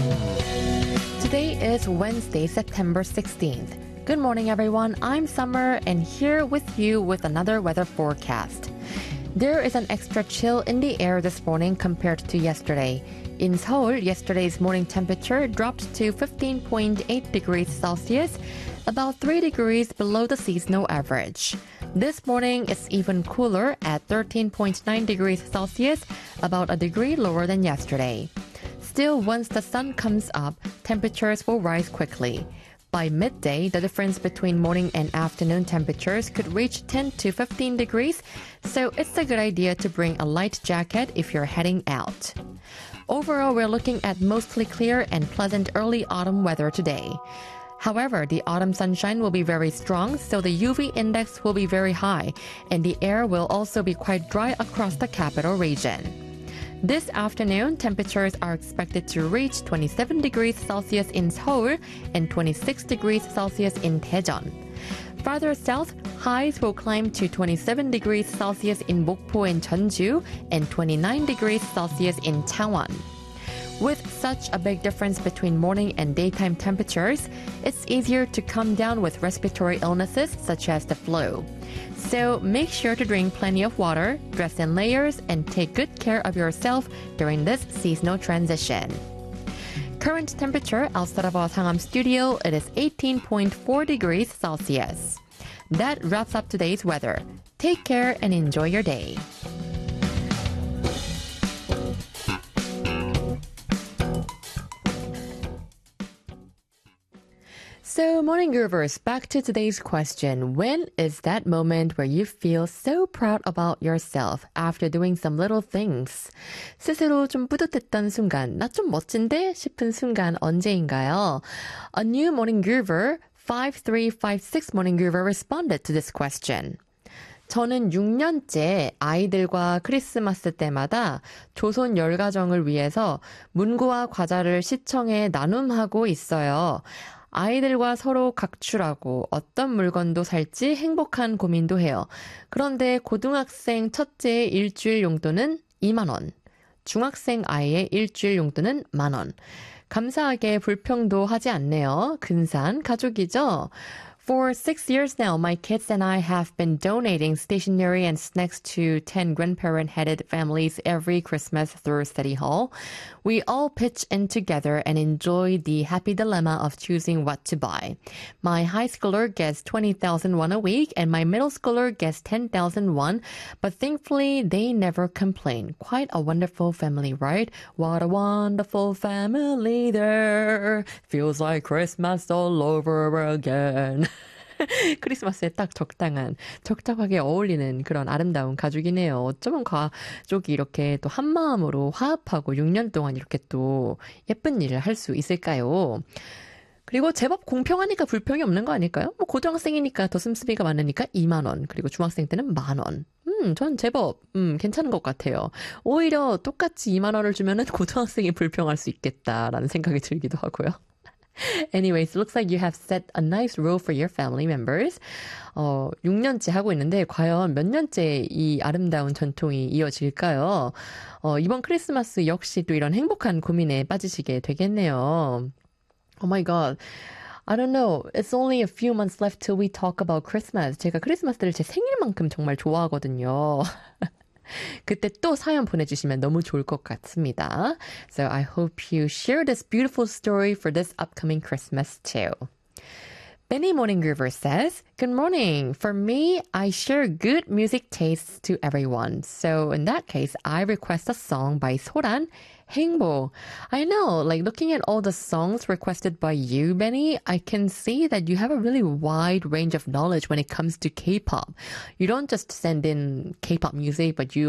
Today is Wednesday, September 16th. Good morning, everyone. I'm Summer, and here with you with another weather forecast. There is an extra chill in the air this morning compared to yesterday. In Seoul, yesterday's morning temperature dropped to 15.8 degrees Celsius, about 3 degrees below the seasonal average. This morning, it's even cooler at 13.9 degrees Celsius, about a degree lower than yesterday. Still, once the sun comes up, temperatures will rise quickly. By midday, the difference between morning and afternoon temperatures could reach 10 to 15 degrees, so it's a good idea to bring a light jacket if you're heading out. Overall, we're looking at mostly clear and pleasant early autumn weather today. However, the autumn sunshine will be very strong, so the UV index will be very high, and the air will also be quite dry across the capital region. This afternoon, temperatures are expected to reach 27 degrees Celsius in Seoul and 26 degrees Celsius in Daejeon. Farther south, highs will climb to 27 degrees Celsius in Mokpo and Jeonju and 29 degrees Celsius in Changwon. With such a big difference between morning and daytime temperatures, it's easier to come down with respiratory illnesses such as the flu. So make sure to drink plenty of water, dress in layers, and take good care of yourself during this seasonal transition. Current temperature outside of our Sangam studio, it is 18.4 degrees Celsius. That wraps up today's weather. Take care and enjoy your day. So, morning groovers, back to today's question. When is that moment where you feel so proud about yourself after doing some little things? 스스로 좀 뿌듯했던 순간, 나 좀 멋진데? 싶은 순간 언제인가요? A new morning groover, 5356 morning groover responded to this question. 저는 6년째 아이들과 크리스마스 때마다 조선 열가정을 위해서 문구와 과자를 시청에 나눔하고 있어요. 아이들과 서로 각출하고 어떤 물건도 살지 행복한 고민도 해요. 그런데 고등학생 첫째의 일주일 용돈은 2만 원, 중학생 아이의 일주일 용돈은 1만 원. 감사하게 불평도 하지 않네요. 근사한 가족이죠? For 6 years now, my kids and I have been donating stationery and snacks to 10 grandparent-headed families every Christmas through Study Hall. We all pitch in together and enjoy the happy dilemma of choosing what to buy. My high schooler gets 20,000 won a week and my middle schooler gets 10,000 won, but thankfully they never complain. Quite a wonderful family, right? What a wonderful family there. Feels like Christmas all over again. 크리스마스에 딱 적당하게 어울리는 그런 아름다운 가족이네요. 어쩌면 가족이 이렇게 또 한마음으로 화합하고 6년 동안 이렇게 또 예쁜 일을 할 수 있을까요? 그리고 제법 공평하니까 불평이 없는 거 아닐까요? 뭐 고등학생이니까 더 씀씀이가 많으니까 2만 원, 그리고 중학생 때는 1만 원. 전 제법 괜찮은 것 같아요. 오히려 똑같이 2만 원을 주면은 고등학생이 불평할 수 있겠다라는 생각이 들기도 하고요. Anyways, looks like you have set a nice rule for your family members. 6년째 하고 있는데 과연 몇 년째 이 아름다운 전통이 이어질까요? 이번 크리스마스 역시 또 이런 행복한 고민에 빠지시게 되겠네요. Oh my god. I don't know. It's only a few months left till we talk about Christmas. 제가 크리스마스를 제 생일만큼 정말 좋아하거든요. 그때 또 사연 보내주시면 너무 좋을 것 같습니다. So I hope you share this beautiful story for this upcoming Christmas too. Benny Morning Groover says, Good morning. For me, I share good music tastes to everyone. So in that case, I request a song by Soran, 행복. I know, like looking at all the songs requested by you, Benny, I can see that you have a really wide range of knowledge when it comes to K-pop. You don't just send in K-pop music, but you